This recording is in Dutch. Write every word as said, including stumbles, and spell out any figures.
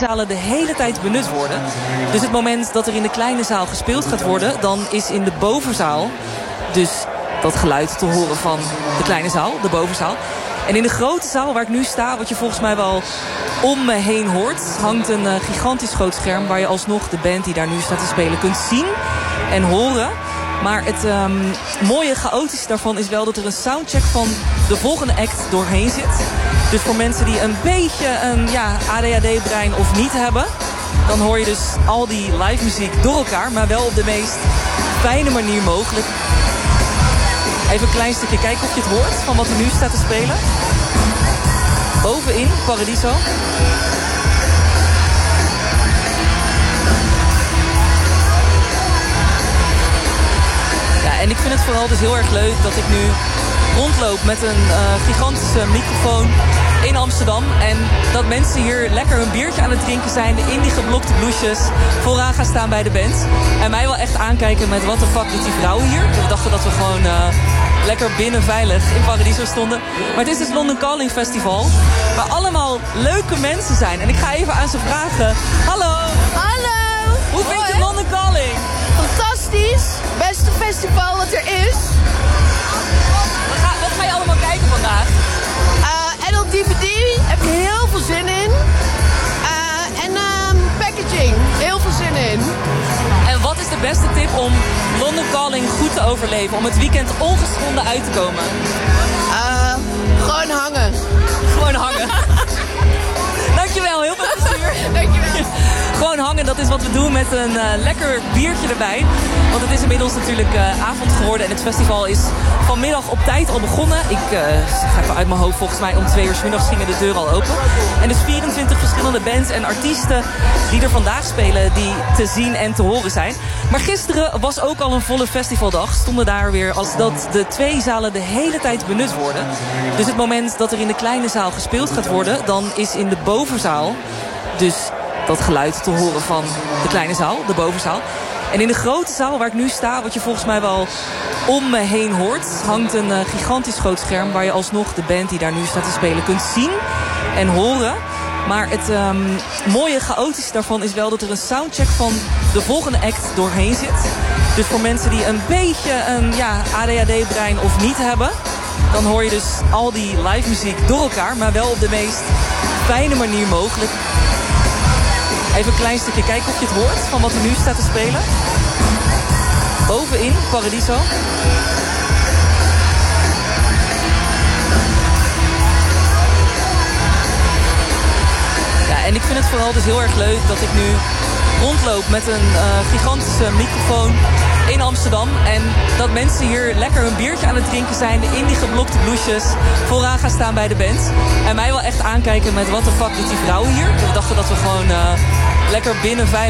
zalen de hele tijd benut worden. Dus het moment dat er in de kleine zaal gespeeld gaat worden, dan is in de bovenzaal dus dat geluid te horen van de kleine zaal, de bovenzaal. En in de grote zaal waar ik nu sta, wat je volgens mij wel om me heen hoort, hangt een uh, gigantisch groot scherm waar je alsnog de band die daar nu staat te spelen kunt zien en horen. Maar het um, mooie chaotische daarvan is wel dat er een soundcheck van de volgende act doorheen zit. Dus voor mensen die een beetje een ja, A D H D-brein of niet hebben, dan hoor je dus al die live muziek door elkaar, maar wel op de meest fijne manier mogelijk. Even een klein stukje kijken of je het hoort van wat er nu staat te spelen. Bovenin, Paradiso. Ja, en ik vind het vooral dus heel erg leuk dat ik nu rondloop met een uh, gigantische microfoon in Amsterdam. En dat mensen hier lekker hun biertje aan het drinken zijn, in die geblokte blouses, vooraan gaan staan bij de band. En mij wel echt aankijken met what the fuck doet die vrouw hier. We dachten dat we gewoon uh, lekker binnen veilig in Paradiso stonden. Maar het is dus London Calling Festival, waar allemaal leuke mensen zijn. En ik ga even aan ze vragen. Hallo! Hallo! Hoe vind je London Calling? Fantastisch! Beste festival wat er is. Wat ga, wat ga je allemaal kijken vandaag? Uh, en op D V D heb ik heel veel zin in. Uh, en um, packaging, heel veel zin in. En wat is de beste tip om London Calling goed te overleven? Om het weekend ongeschonden uit te komen? Uh, gewoon hangen. Gewoon hangen. Dankjewel, heel veel plezier. Dankjewel. Gewoon hangen, dat is wat we doen met een uh, lekker biertje erbij. Want het is inmiddels natuurlijk uh, avond geworden en het festival is vanmiddag op tijd al begonnen. Ik uh, ga even uit mijn hoofd, volgens mij om twee uur 's middags gingen de deuren al open. En dus vierentwintig verschillende bands en artiesten die er vandaag spelen, die te zien en te horen zijn. Maar gisteren was ook al een volle festivaldag. Stonden daar weer als dat de twee zalen de hele tijd benut worden. Dus het moment dat er in de kleine zaal gespeeld gaat worden, dan is in de bovenzaal dus dat geluid te horen van de kleine zaal, de bovenzaal. En in de grote zaal waar ik nu sta, wat je volgens mij wel om me heen hoort, hangt een uh, gigantisch groot scherm waar je alsnog de band die daar nu staat te spelen kunt zien en horen. Maar het um, mooie chaotische daarvan is wel dat er een soundcheck van de volgende act doorheen zit. Dus voor mensen die een beetje een ja, A D H D-brein of niet hebben, dan hoor je dus al die live muziek door elkaar, maar wel op de meest fijne manier mogelijk. Even een klein stukje kijken of je het hoort van wat er nu staat te spelen. Bovenin, Paradiso. Ja, en ik vind het vooral dus heel erg leuk dat ik nu rondloop met een uh, gigantische microfoon in Amsterdam. En dat mensen hier lekker hun biertje aan het drinken zijn, in die geblokte blouses, vooraan gaan staan bij de band. En mij wel echt aankijken met what the fuck doet die vrouw hier. We dachten dat we gewoon uh, lekker binnen veilig